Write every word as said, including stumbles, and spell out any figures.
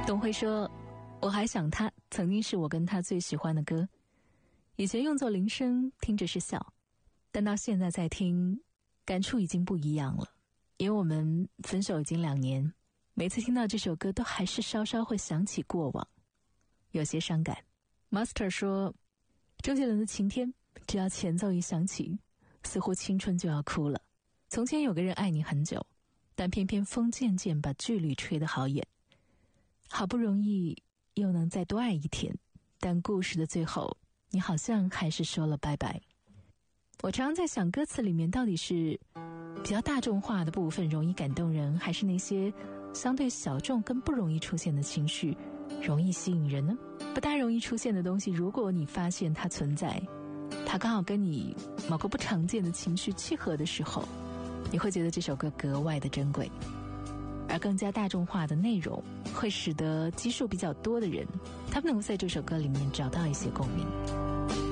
董辉说，我还想他曾经是我跟他最喜欢的歌，以前用作铃声听着是笑，但到现在再听感触已经不一样了，因为我们分手已经两年，每次听到这首歌都还是稍稍会想起过往，有些伤感。 Master 说，周杰伦的晴天只要前奏一响起，似乎青春就要哭了。从前有个人爱你很久，但偏偏风渐渐把距离吹得好远，好不容易又能再多爱一天，但故事的最后你好像还是说了拜拜。我常常在想，歌词里面到底是比较大众化的部分容易感动人，还是那些相对小众跟不容易出现的情绪容易吸引人呢？不大容易出现的东西，如果你发现它存在，它刚好跟你某个不常见的情绪契合的时候，你会觉得这首歌格外的珍贵。而更加大众化的内容会使得基数比较多的人，他们能够在这首歌里面找到一些共鸣。